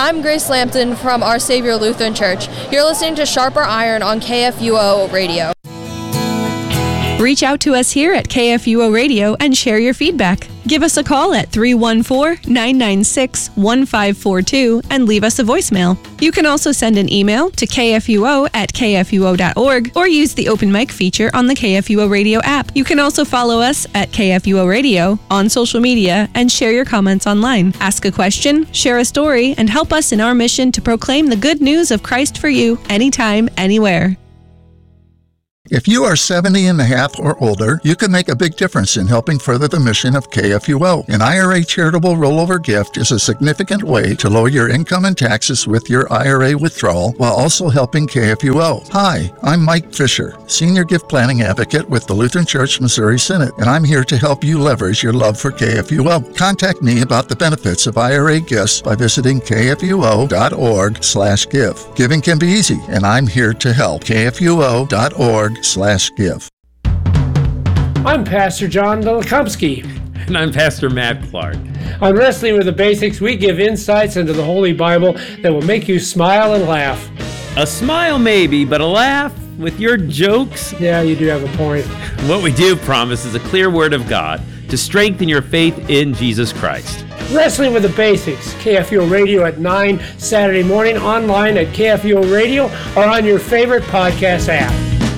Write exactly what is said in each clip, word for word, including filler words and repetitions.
I'm Grace Lampton from Our Savior Lutheran Church. You're listening to Sharper Iron on K F U O Radio. Reach out to us here at K F U O Radio and share your feedback. Give us a call at three one four, nine nine six, one five four two and leave us a voicemail. You can also send an email to k f u o at k f u o dot org or use the open mic feature on the K F U O Radio app. You can also follow us at K F U O Radio on social media and share your comments online. Ask a question, share a story, and help us in our mission to proclaim the good news of Christ for you anytime, anywhere. If you are seventy and a half or older, you can make a big difference in helping further the mission of K F U O. An I R A charitable rollover gift is a significant way to lower your income and taxes with your I R A withdrawal while also helping K F U O. Hi, I'm Mike Fisher, Senior Gift Planning Advocate with the Lutheran Church Missouri Synod, and I'm here to help you leverage your love for K F U O. Contact me about the benefits of I R A gifts by visiting k f u o dot org slash give. Giving can be easy, and I'm here to help. k f u o dot org slash give. I'm Pastor John Dolikomski. And I'm Pastor Matt Clark. On Wrestling with the Basics, we give insights into the Holy Bible that will make you smile and laugh. A smile maybe, but a laugh with your jokes? Yeah, you do have a point. What we do promise is a clear word of God to strengthen your faith in Jesus Christ. Wrestling with the Basics, K F U O Radio at nine Saturday morning, online at K F U O Radio or on your favorite podcast app.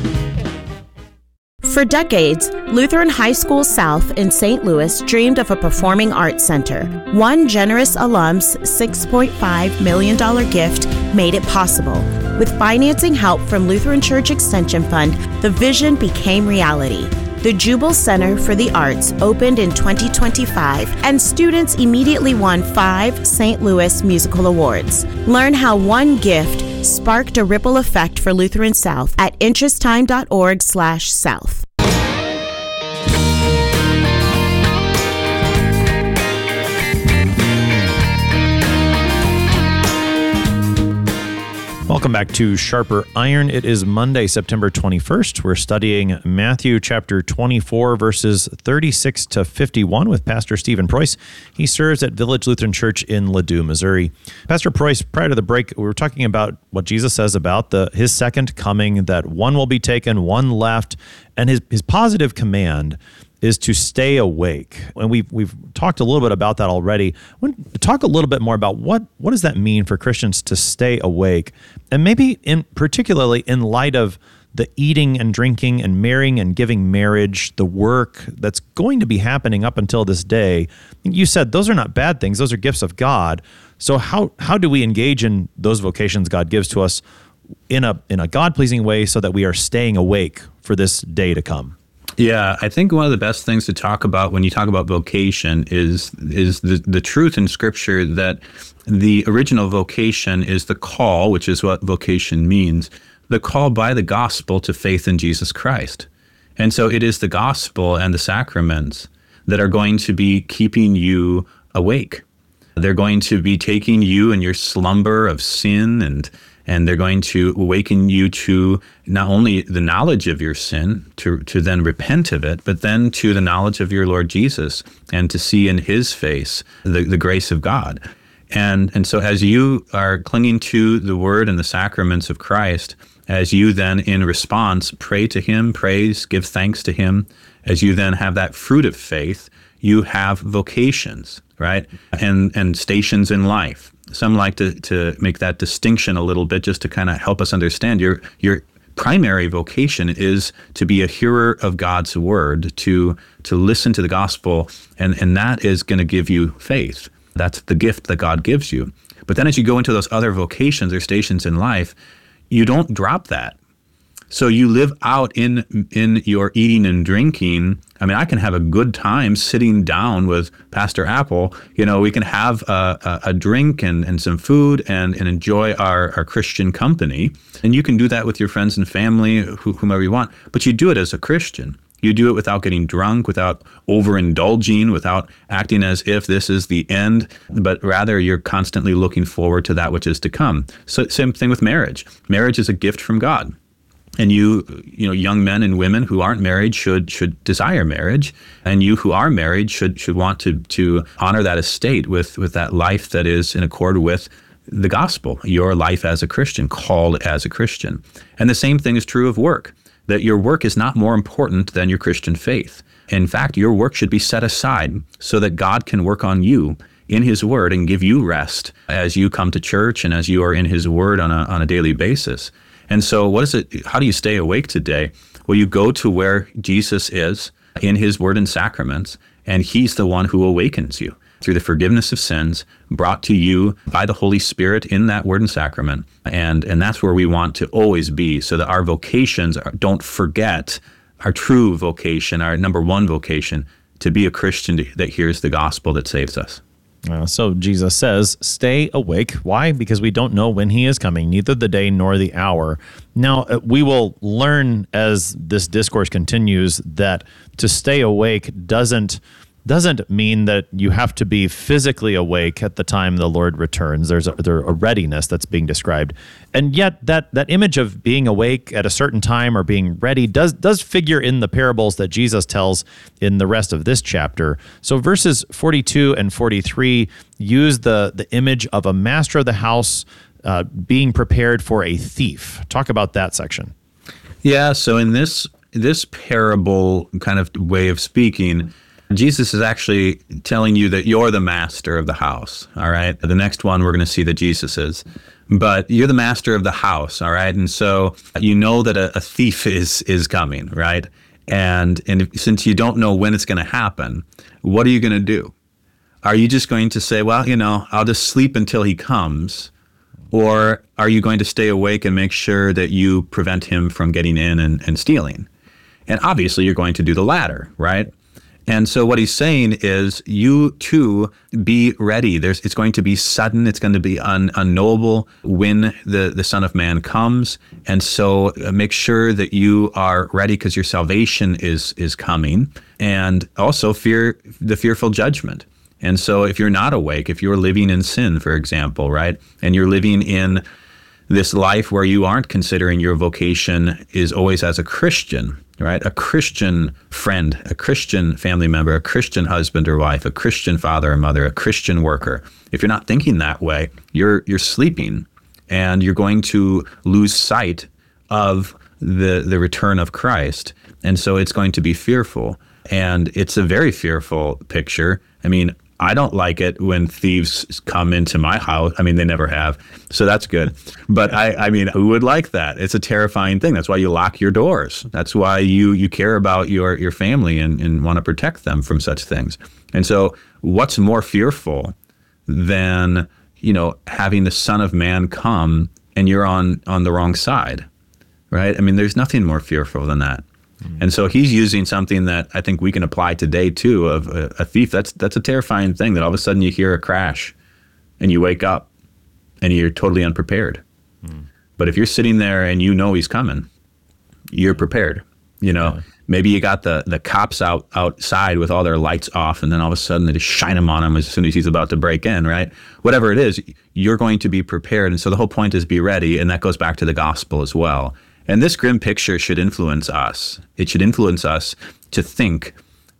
For decades, Lutheran High School South in Saint Louis dreamed of a performing arts center. One generous alum's six point five million dollars gift made it possible. With financing help from Lutheran Church Extension Fund, the vision became reality. The Jubal Center for the Arts opened in twenty twenty-five, and students immediately won five Saint Louis Musical Awards. Learn how one gift sparked a ripple effect for Lutheran South at interesttime dot org slash south. Welcome back to Sharper Iron. It is Monday, September twenty-first. We're studying Matthew chapter twenty-four, verses thirty-six to fifty-one with Pastor Stephen Preuss. He serves at Village Lutheran Church in Ladue, Missouri. Pastor Preuss, prior to the break, we were talking about what Jesus says about the his second coming, that one will be taken, one left, and his, his positive command is to stay awake. And we've we've talked a little bit about that already. I want to talk a little bit more about what, what does that mean for Christians to stay awake? And maybe in particularly in light of the eating and drinking and marrying and giving marriage, the work that's going to be happening up until this day. You said those are not bad things. Those are gifts of God. So how how do we engage in those vocations God gives to us in a in a God-pleasing way so that we are staying awake for this day to come? Yeah, I think one of the best things to talk about when you talk about vocation is is the, the truth in Scripture that the original vocation is the call, which is what vocation means, the call by the gospel to faith in Jesus Christ. And so it is the gospel and the sacraments that are going to be keeping you awake. They're going to be taking you in your slumber of sin, and and they're going to awaken you to not only the knowledge of your sin, to, to then repent of it, but then to the knowledge of your Lord Jesus and to see in his face the, the grace of God. And, and so as you are clinging to the word and the sacraments of Christ, as you then in response pray to him, praise, give thanks to him, as you then have that fruit of faith, you have vocations, right? And, and stations in life. Some like to, to make that distinction a little bit just to kind of help us understand. Your your primary vocation is to be a hearer of God's word, to to listen to the gospel, and, and that is going to give you faith. That's the gift that God gives you. But then as you go into those other vocations or stations in life, you don't drop that. So you live out in in your eating and drinking. I mean, I can have a good time sitting down with Pastor Apple. You know, we can have a, a, a drink and, and some food and, and enjoy our, our Christian company. And you can do that with your friends and family, who, whomever you want. But you do it as a Christian. You do it without getting drunk, without overindulging, without acting as if this is the end, but rather you're constantly looking forward to that which is to come. So same thing with marriage. Marriage is a gift from God. And you, you know, young men and women who aren't married should should desire marriage, and you who are married should should want to to honor that estate with with that life that is in accord with the gospel, your life as a Christian, called as a Christian. And the same thing is true of work, that your work is not more important than your Christian faith. In fact, your work should be set aside so that God can work on you in his word and give you rest as you come to church and as you are in his word on a, on a daily basis. And so what is it? How do you stay awake today? Well, you go to where Jesus is in his word and sacraments, and he's the one who awakens you through the forgiveness of sins brought to you by the Holy Spirit in that word and sacrament. And, and that's where we want to always be, so that our vocations are, don't forget our true vocation, our number one vocation, to be a Christian that hears the gospel that saves us. Uh, so Jesus says, stay awake. Why? Because we don't know when he is coming, neither the day nor the hour. Now, uh, we will learn as this discourse continues that to stay awake doesn't doesn't mean that you have to be physically awake at the time the Lord returns. There's a, there's a readiness that's being described. And yet that that image of being awake at a certain time or being ready does does figure in the parables that Jesus tells in the rest of this chapter. So verses forty-two and forty-three use the, the image of a master of the house uh, being prepared for a thief. Talk about that section. Yeah, so in this this parable kind of way of speaking, Jesus is actually telling you that you're the master of the house, all right? The next one we're going to see that Jesus is. But you're the master of the house, all right? And so you know that a, a thief is is coming, right? And and since you don't know when it's going to happen, what are you going to do? Are you just going to say, well, you know, I'll just sleep until he comes? Or are you going to stay awake and make sure that you prevent him from getting in and, and stealing? And obviously you're going to do the latter, right? And so what he's saying is you too be ready. There's, it's going to be sudden. It's going to be un, unknowable when the, the Son of Man comes. And so make sure that you are ready because your salvation is is coming. And also fear the fearful judgment. And so if you're not awake, if you're living in sin, for example, right, and you're living in this life where you aren't considering your vocation is always as a Christian, right? A Christian friend, a Christian family member, a Christian husband or wife, a Christian father or mother, a Christian worker. If you're not thinking that way, you're you're sleeping, and you're going to lose sight of the the return of Christ. And so it's going to be fearful. And it's a very fearful picture. I mean, I don't like it when thieves come into my house. I mean, they never have, so that's good. But I, I mean, who would like that? It's a terrifying thing. That's why you lock your doors. That's why you you care about your your family and, and want to protect them from such things. And so what's more fearful than, you know, having the Son of Man come and you're on, on the wrong side, right? I mean, there's nothing more fearful than that. And so he's using something that I think we can apply today too, of a, a thief. That's that's a terrifying thing, that all of a sudden you hear a crash and you wake up and you're totally unprepared. Mm. But if you're sitting there and you know he's coming, you're prepared. You know, yeah. Maybe you got the, the cops out outside with all their lights off, and then all of a sudden they just shine them on him as soon as he's about to break in, right? Whatever it is, you're going to be prepared. And so the whole point is be ready. And that goes back to the gospel as well. And this grim picture should influence us. It should influence us to think,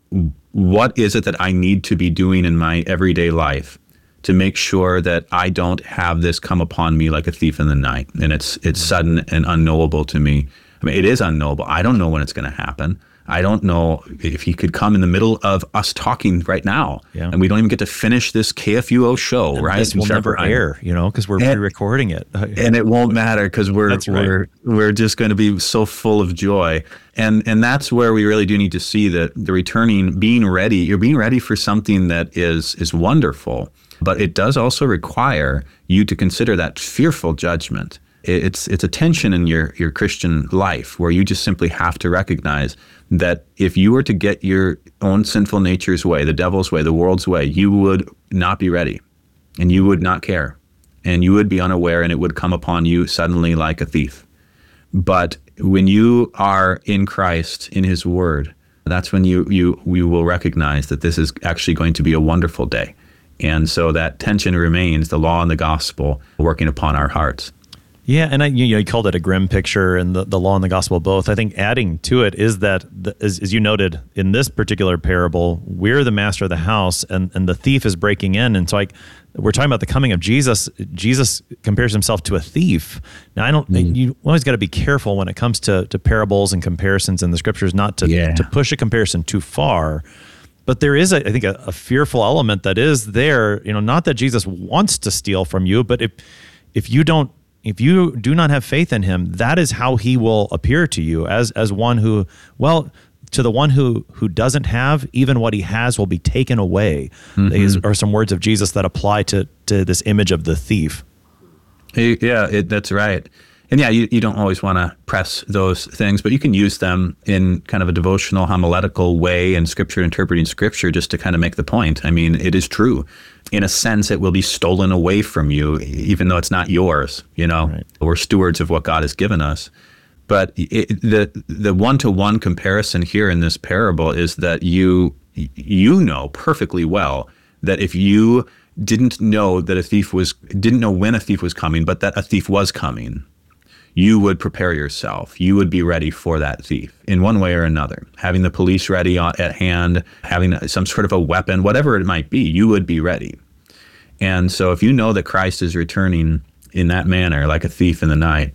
what is it that I need to be doing in my everyday life to make sure that I don't have this come upon me like a thief in the night, and it's it's sudden and unknowable to me. I mean, it is unknowable. I don't know when it's going to happen. I don't know if he could come in the middle of us talking right now, yeah. and we don't even get to finish this K F U O show, and right? This will never air, you know, because we're and, pre-recording it, and it won't matter because we're right. we're we're just going to be so full of joy, and and that's where we really do need to see that the returning, being ready. You're being ready for something that is is wonderful, but it does also require you to consider that fearful judgment. It's it's a tension in your, your Christian life where you just simply have to recognize that if you were to get your own sinful nature's way, the devil's way, the world's way, you would not be ready, and you would not care, and you would be unaware, and it would come upon you suddenly like a thief. But when you are in Christ, in his word, that's when you you we will recognize that this is actually going to be a wonderful day. And so that tension remains, the law and the gospel working upon our hearts. Yeah, and I, you know, you called it a grim picture, and the, the law and the gospel both. I think adding to it is that, the, as, as you noted, in this particular parable, we're the master of the house, and, and the thief is breaking in. And so like, we're talking about the coming of Jesus. Jesus compares himself to a thief. Now, I don't. Mm. You always got to be careful when it comes to, to parables and comparisons in the scriptures, not to, yeah. to push a comparison too far. But there is, a, I think, a, a fearful element that is there. You know, not that Jesus wants to steal from you, but if if you don't. If you do not have faith in him, that is how he will appear to you as as one who, well, to the one who who doesn't have, even what he has will be taken away. Mm-hmm. These are some words of Jesus that apply to to this image of the thief. Yeah, it, that's right. And yeah, you, you don't always want to press those things, but you can use them in kind of a devotional, homiletical way in Scripture, interpreting Scripture, just to kind of make the point. I mean, it is true. In a sense, it will be stolen away from you, even though it's not yours. You know, right. We're stewards of what God has given us. But it, the the one-to-one comparison here in this parable is that you you know perfectly well that if you didn't know that a thief was didn't know when a thief was coming, but that a thief was coming, you would prepare yourself. You would be ready for that thief in one way or another. Having the police ready at hand, having some sort of a weapon, whatever it might be, you would be ready. And so if you know that Christ is returning in that manner, like a thief in the night,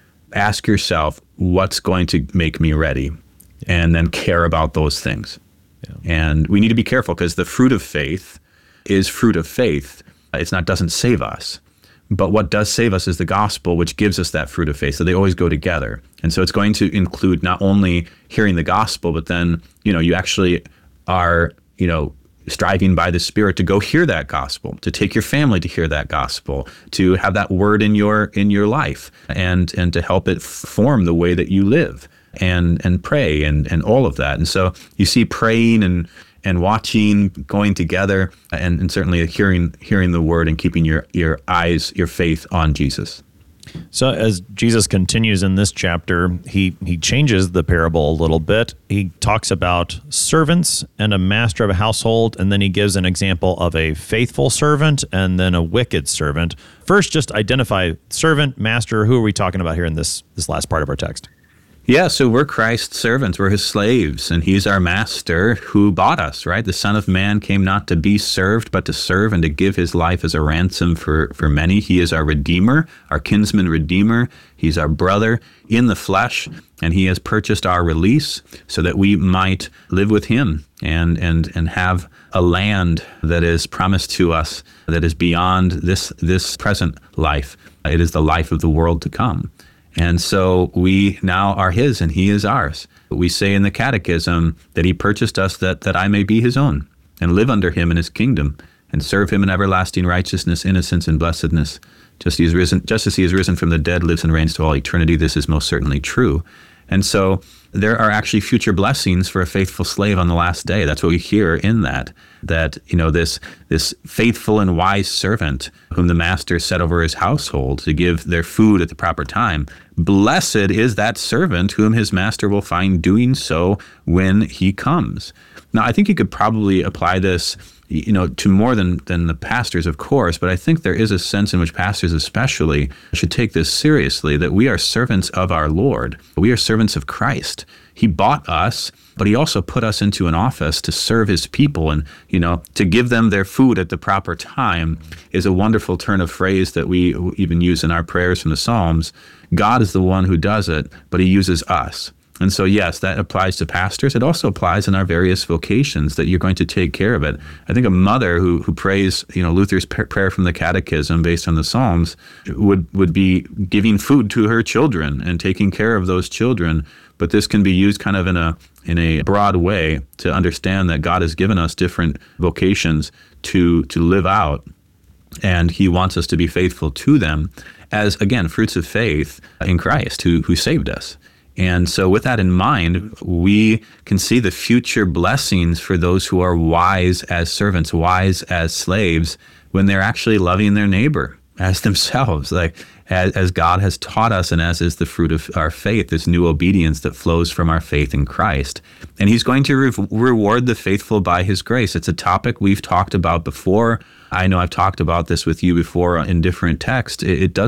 ask yourself, what's going to make me ready? And then care about those things. Yeah. And we need to be careful because the fruit of faith is fruit of faith. It's not, doesn't save us. But what does save us is the gospel, which gives us that fruit of faith. So they always go together. And so it's going to include not only hearing the gospel, but then, you know, you actually are, you know, striving by the Spirit to go hear that gospel, to take your family to hear that gospel, to have that word in your in your life, and and to help it form the way that you live and and pray and and all of that. And so you see praying and and watching going together, and, and certainly hearing hearing the word and keeping your, your eyes, your faith on Jesus. So as Jesus continues in this chapter, he, he changes the parable a little bit. He talks about servants and a master of a household, and then he gives an example of a faithful servant and then a wicked servant. First, just identify servant, master. Who are we talking about here in this, this last part of our text? Yeah, so we're Christ's servants, we're his slaves, and he's our master who bought us, right? The Son of Man came not to be served, but to serve and to give his life as a ransom for, for many. He is our Redeemer, our kinsman Redeemer. He's our brother in the flesh, and he has purchased our release so that we might live with him and and and have a land that is promised to us that is beyond this this present life. It is the life of the world to come. And so we now are his and he is ours. We say in the Catechism that he purchased us that, that I may be his own and live under him in his kingdom and serve him in everlasting righteousness, innocence, and blessedness. Just as he is risen, just as he is risen from the dead, lives and reigns to all eternity. This is most certainly true. And so there are actually future blessings for a faithful slave on the last day. That's what we hear in that, that, you know, this this faithful and wise servant whom the master set over his household to give their food at the proper time. Blessed is that servant whom his master will find doing so when he comes. Now, I think you could probably apply this, you know, to more than, than the pastors, of course, but I think there is a sense in which pastors especially should take this seriously, that we are servants of our Lord. We are servants of Christ. He bought us, but he also put us into an office to serve his people, and, you know, to give them their food at the proper time is a wonderful turn of phrase that we even use in our prayers from the Psalms. God is the one who does it, but he uses us. And so, yes, that applies to pastors. It also applies in our various vocations, that you're going to take care of it. I think a mother who who prays, you know, Luther's prayer from the Catechism based on the Psalms would, would be giving food to her children and taking care of those children. But this can be used kind of in a in a broad way to understand that God has given us different vocations to to live out, and he wants us to be faithful to them as, again, fruits of faith in Christ who who saved us. And so with that in mind, we can see the future blessings for those who are wise as servants, wise as slaves, when they're actually loving their neighbor as themselves, like as, as God has taught us, and as is the fruit of our faith, this new obedience that flows from our faith in Christ. And he's going to re- reward the faithful by his grace. It's a topic we've talked about before. I know I've talked about this with you before in different texts. It, it does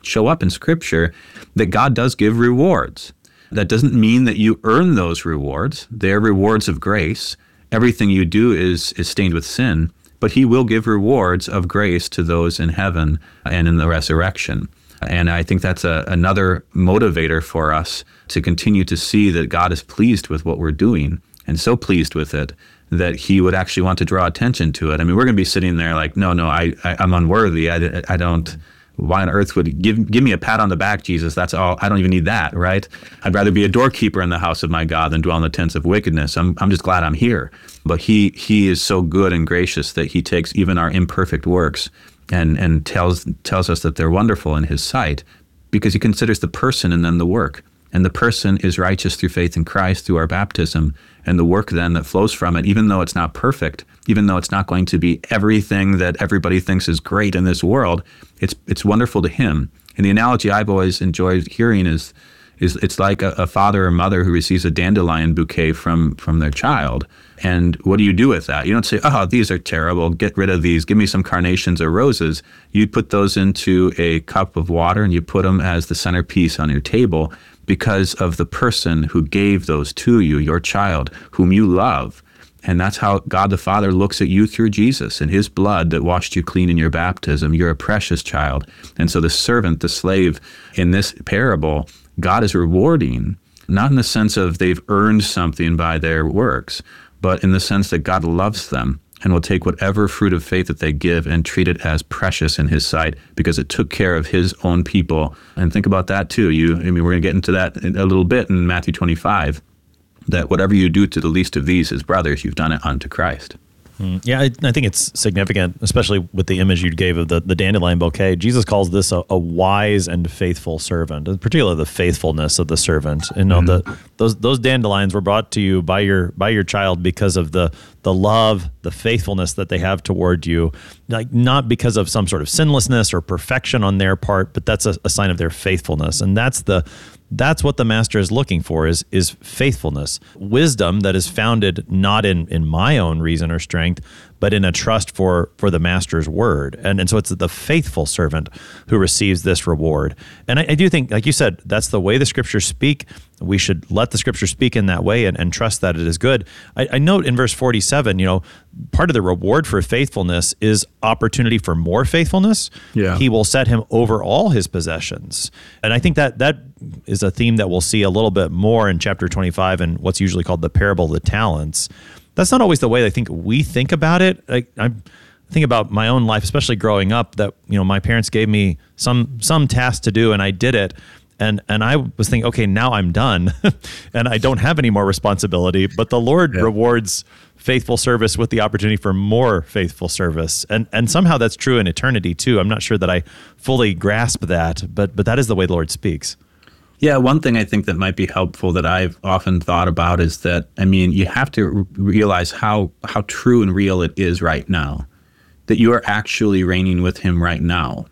show up in Scripture, that God does give rewards. That doesn't mean that you earn those rewards. They're rewards of grace. Everything you do is is stained with sin, but he will give rewards of grace to those in heaven and in the resurrection. And I think that's a, another motivator for us to continue to see that God is pleased with what we're doing, and so pleased with it that he would actually want to draw attention to it. I mean, we're going to be sitting there like, no, no, I, I, I'm unworthy. I, I don't, why on earth would he give, give me a pat on the back, Jesus? That's all. I don't even need that, right? I'd rather be a doorkeeper in the house of my God than dwell in the tents of wickedness. I'm, I'm just glad I'm here. But he, he is so good and gracious that he takes even our imperfect works and, and tells, tells us that they're wonderful in his sight, because he considers the person and then the work. And the person is righteous through faith in Christ, through our baptism, and the work then that flows from it, even though it's not perfect, even though it's not going to be everything that everybody thinks is great in this world, it's it's wonderful to him. And the analogy I've always enjoyed hearing is, is it's like a, a father or mother who receives a dandelion bouquet from, from their child. And what do you do with that? You don't say, oh, these are terrible, get rid of these, give me some carnations or roses. You put those into a cup of water and you put them as the centerpiece on your table, because of the person who gave those to you, your child, whom you love. And that's how God the Father looks at you through Jesus and his blood that washed you clean in your baptism. You're a precious child. And so the servant, the slave in this parable, God is rewarding, not in the sense of they've earned something by their works, but in the sense that God loves them and will take whatever fruit of faith that they give and treat it as precious in his sight, because it took care of his own people. And think about that too. You, I mean, we're going to get into that in a little bit in Matthew twenty-five, that whatever you do to the least of these, his brothers, you've done it unto Christ. Mm, yeah, I, I think it's significant, especially with the image you gave of the, the dandelion bouquet. Jesus calls this a, a wise and faithful servant, particularly the faithfulness of the servant. You know, mm-hmm. the those those dandelions were brought to you by your by your child because of the the love, the faithfulness that they have toward you, like not because of some sort of sinlessness or perfection on their part, but that's a, a sign of their faithfulness, and that's the. That's what the master is looking for, is is faithfulness, wisdom that is founded not in, in my own reason or strength, but in a trust for for the master's word. And and so it's the faithful servant who receives this reward. And I, I do think, like you said, that's the way the scriptures speak. We should let the scripture speak in that way and, and trust that it is good. I, I note in verse forty-seven, you know, part of the reward for faithfulness is opportunity for more faithfulness. Yeah. He will set him over all his possessions. And I think that that is a theme that we'll see a little bit more in chapter twenty-five and what's usually called the parable of the talents. That's not always the way I think we think about it. I, I think about my own life, especially growing up, that, you know, my parents gave me some some task to do and I did it. And and I was thinking, okay, now I'm done and I don't have any more responsibility, but the Lord yeah. rewards faithful service with the opportunity for more faithful service. And and somehow that's true in eternity too. I'm not sure that I fully grasp that, but but that is the way the Lord speaks. Yeah, one thing I think that might be helpful that I've often thought about is that, I mean, you have to r- realize how how true and real it is right now, that you are actually reigning with him right now.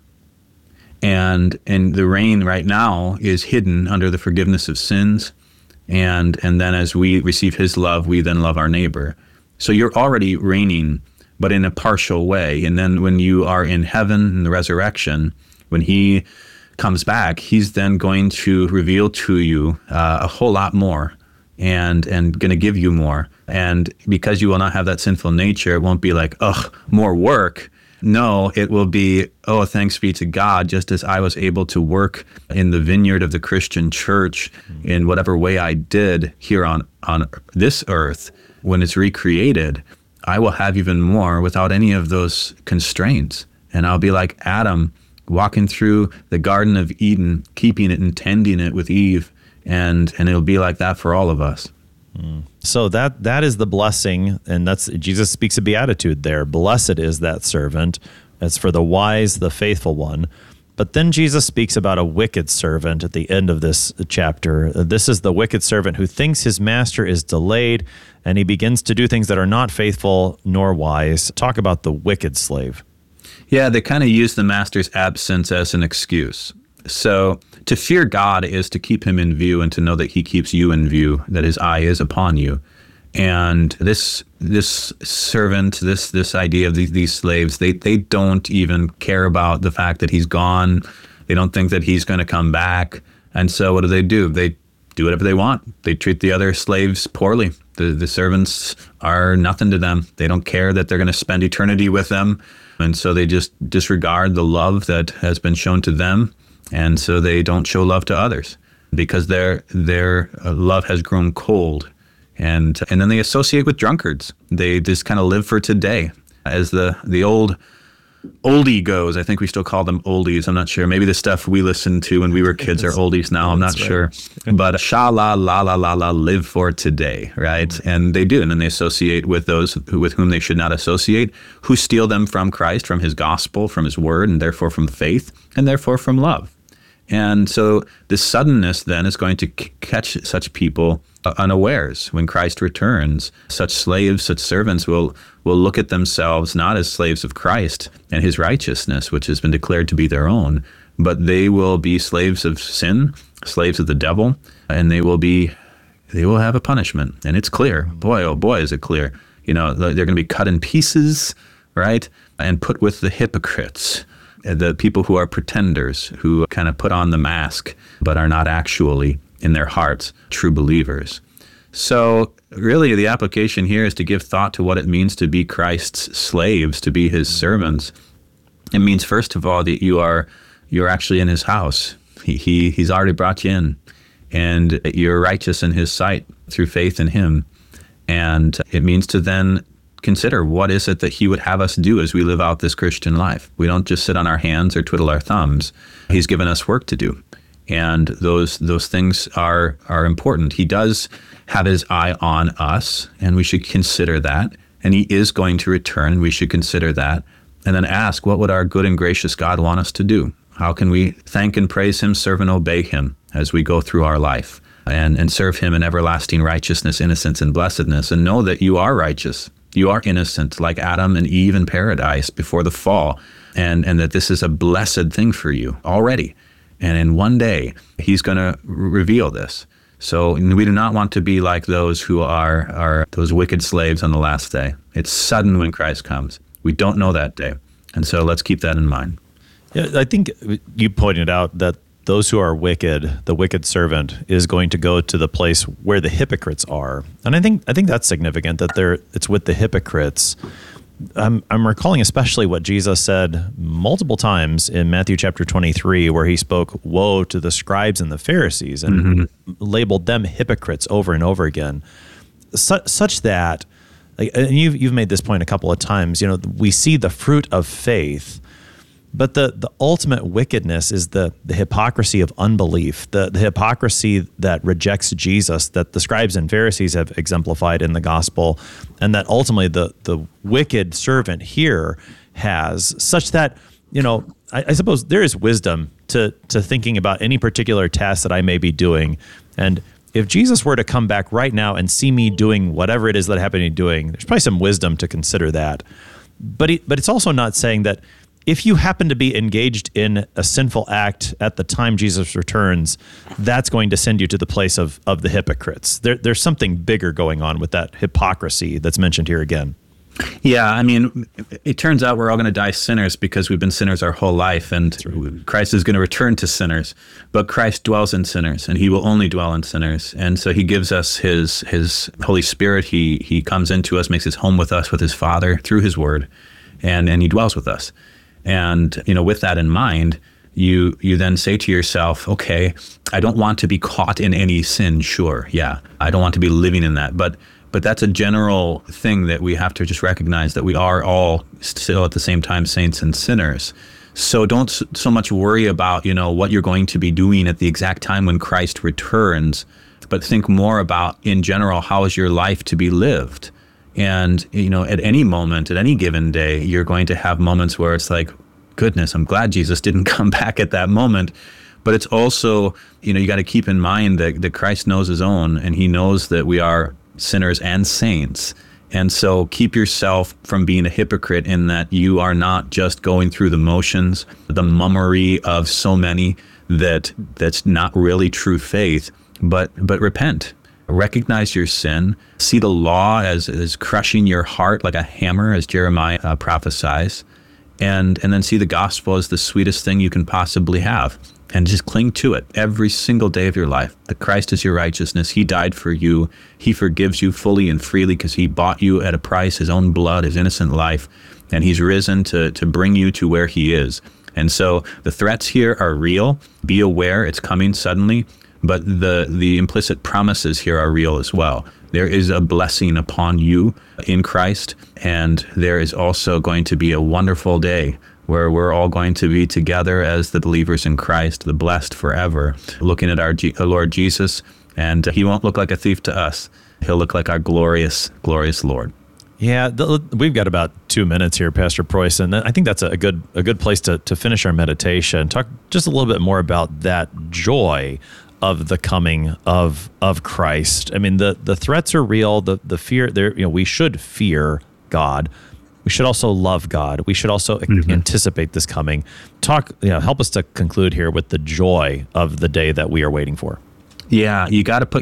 And and the reign right now is hidden under the forgiveness of sins. And and then as we receive his love, we then love our neighbor. So you're already reigning, but in a partial way. And then when you are in heaven, in the resurrection, when he comes back, he's then going to reveal to you uh, a whole lot more and and going to give you more. And because you will not have that sinful nature, it won't be like, ugh, more work. No, it will be, oh, thanks be to God, just as I was able to work in the vineyard of the Christian church in whatever way I did here on, on this earth. When it's recreated, I will have even more without any of those constraints. And I'll be like Adam, walking through the Garden of Eden, keeping it and tending it with Eve, and and it'll be like that for all of us. Mm. So that that is the blessing, and that's Jesus speaks a beatitude there. Blessed is that servant. That's for the wise, the faithful one. But then Jesus speaks about a wicked servant at the end of this chapter. This is the wicked servant who thinks his master is delayed, and he begins to do things that are not faithful nor wise. Talk about the wicked slave. Yeah, they kind of use the master's absence as an excuse. So to fear God is to keep him in view and to know that he keeps you in view, that his eye is upon you. And this this servant, this this idea of these, these slaves, they, they don't even care about the fact that he's gone. They They don't think that he's going to come back. And so what do they do? They do whatever they want. They treat the other slaves poorly. The, the servants are nothing to them. They don't care that they're going to spend eternity with them. And so they just disregard the love that has been shown to them. And so they don't show love to others because their their love has grown cold. And and then they associate with drunkards. They just kind of live for today. As the, the old oldie goes, I think we still call them oldies. I'm not sure. Maybe the stuff we listened to when we were kids are oldies now. I'm not sure. But sha la la la la la, live for today, right? And they do. And then they associate with those who, with whom they should not associate, who steal them from Christ, from his gospel, from his word, and therefore from faith, and therefore from love. And so this suddenness then is going to c- catch such people uh, unawares. When Christ returns, such slaves, such servants will will look at themselves not as slaves of Christ and his righteousness, which has been declared to be their own, but they will be slaves of sin, slaves of the devil, and they will be they will have a punishment. And it's clear. Boy, oh boy, is it clear. You know, they're going to be cut in pieces, right, and put with the hypocrites, the people who are pretenders, who kind of put on the mask, but are not actually, in their hearts, true believers. So really the application here is to give thought to what it means to be Christ's slaves, to be his servants. It means, first of all, that you are you're actually in his house. He, he He's already brought you in, and you're righteous in his sight through faith in him. And it means to then consider what is it that he would have us do as we live out this Christian life. We don't just sit on our hands or twiddle our thumbs. He's given us work to do. And those those things are are important. He does have his eye on us, and we should consider that. And he is going to return, and we should consider that. And then ask, what would our good and gracious God want us to do? How can we thank and praise him, serve and obey him as we go through our life, and, and serve him in everlasting righteousness, innocence, and blessedness, and know that you are righteous. You are innocent, like Adam and Eve in paradise before the fall, and, and that this is a blessed thing for you already. And in one day, he's going to r- reveal this. So we do not want to be like those who are, are those wicked slaves on the last day. It's sudden when Christ comes. We don't know that day. And so let's keep that in mind. Yeah, I think you pointed out that those who are wicked, the wicked servant, is going to go to the place where the hypocrites are. And I think I think that's significant, that they're, it's with the hypocrites. I'm, I'm recalling especially what Jesus said multiple times in Matthew chapter twenty-three, where he spoke woe to the scribes and the Pharisees and mm-hmm. labeled them hypocrites over and over again, Su- such that, like, and you've, you've made this point a couple of times, you know, we see the fruit of faith, but the, the ultimate wickedness is the, the hypocrisy of unbelief, the, the hypocrisy that rejects Jesus, that the scribes and Pharisees have exemplified in the gospel, and that ultimately the, the wicked servant here has, such that, you know, I, I suppose there is wisdom to, to thinking about any particular task that I may be doing. And if Jesus were to come back right now and see me doing whatever it is that I happen to be doing, there's probably some wisdom to consider that. But he, but it's also not saying that if you happen to be engaged in a sinful act at the time Jesus returns, that's going to send you to the place of, of the hypocrites. There, there's something bigger going on with that hypocrisy that's mentioned here again. Yeah, I mean, it turns out we're all going to die sinners because we've been sinners our whole life, and Christ is going to return to sinners. But Christ dwells in sinners, and he will only dwell in sinners. And so he gives us his his Holy Spirit. He he comes into us, makes his home with us, with his Father, through his word, and, and he dwells with us. And, you know, with that in mind, you you then say to yourself, okay, I don't want to be caught in any sin, sure, yeah. I don't want to be living in that. But but that's a general thing that we have to just recognize, that we are all still at the same time saints and sinners. So don't so much worry about, you know, what you're going to be doing at the exact time when Christ returns, but think more about, in general, how is your life to be lived? And, you know, at any moment, at any given day, you're going to have moments where it's like, goodness, I'm glad Jesus didn't come back at that moment. But it's also, you know, you got to keep in mind that, that Christ knows his own, and he knows that we are sinners and saints. And so keep yourself from being a hypocrite in that you are not just going through the motions, the mummery of so many that that's not really true faith, but but repent. Recognize your sin, see the law as, as crushing your heart like a hammer, as Jeremiah uh, prophesies, and and then see the gospel as the sweetest thing you can possibly have, and just cling to it every single day of your life. That Christ is your righteousness. He died for you. He forgives you fully and freely because he bought you at a price, his own blood, his innocent life, and he's risen to to bring you to where he is. And so the threats here are real. Be aware it's coming suddenly, but the the implicit promises here are real as well. There is a blessing upon you in Christ, and there is also going to be a wonderful day where we're all going to be together as the believers in Christ, the blessed forever, looking at our G- Lord Jesus, and he won't look like a thief to us. He'll look like our glorious, glorious Lord. Yeah, the, we've got about two minutes here, Pastor Preuss, and I think that's a good a good place to, to finish our meditation. Talk just a little bit more about that joy of the coming of of Christ. I mean, the the threats are real. The the fear there, you know, we should fear God. We should also love God. We should also mm-hmm. anticipate this coming. Talk, you know, help us to conclude here with the joy of the day that we are waiting for. Yeah, you got to put